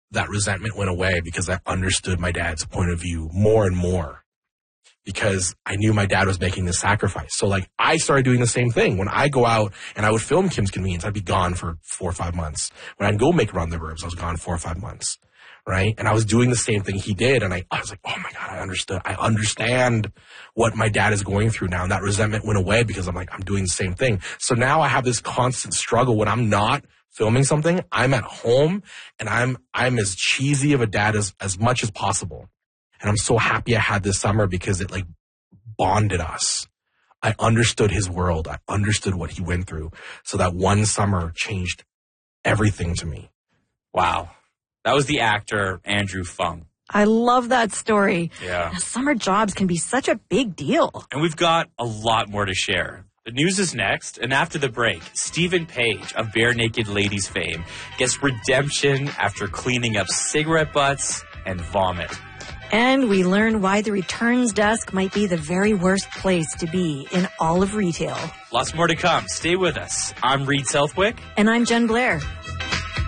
that resentment went away because I understood my dad's point of view more and more, because I knew my dad was making this sacrifice. So like I started doing the same thing. When I go out and I would film Kim's Convenience, I'd be gone for 4 or 5 months. When I'd go make Run the Burbs, I was gone 4 or 5 months. Right. And I was doing the same thing he did. And I was like, oh my God, I understand what my dad is going through now. And that resentment went away because I'm like, I'm doing the same thing. So now I have this constant struggle when I'm not filming something. I'm at home and I'm as cheesy of a dad as much as possible. And I'm so happy I had this summer because it like bonded us. I understood his world. I understood what he went through. So that one summer changed everything to me. Wow. That was the actor, Andrew Fung. I love that story. Yeah. Summer jobs can be such a big deal. And we've got a lot more to share. The news is next, and after the break, Stephen Page of Bare Naked Ladies fame gets redemption after cleaning up cigarette butts and vomit. And we learn why the returns desk might be the very worst place to be in all of retail. Lots more to come. Stay with us. I'm Reed Southwick. And I'm Jen Blair.